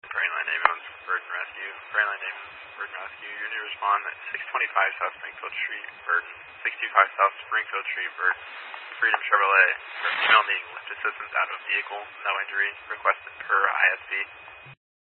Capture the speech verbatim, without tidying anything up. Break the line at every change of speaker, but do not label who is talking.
Brainline Ambulance, Burden Rescue. Brainline Ambulance, Burden Rescue. You're to respond at six twenty-five South Springfield Street, Burden. six twenty-five South Springfield Street, Burden. Freedom Chevrolet. For female needing lift assistance out of vehicle. No injury. Requested per I S B.